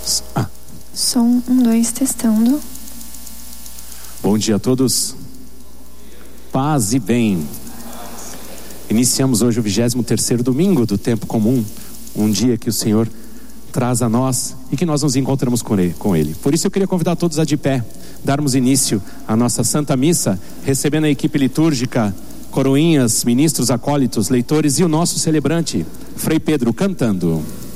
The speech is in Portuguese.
Som 1, 2, testando. Bom dia a todos. Paz e bem. Iniciamos hoje o 23º domingo do tempo comum, um dia que o Senhor traz a nós e que nós nos encontramos com Ele. Por isso eu queria convidar todos a de pé, darmos início à nossa Santa Missa, recebendo a equipe litúrgica, coroinhas, ministros, acólitos, leitores e o nosso celebrante, Frei Pedro, cantando.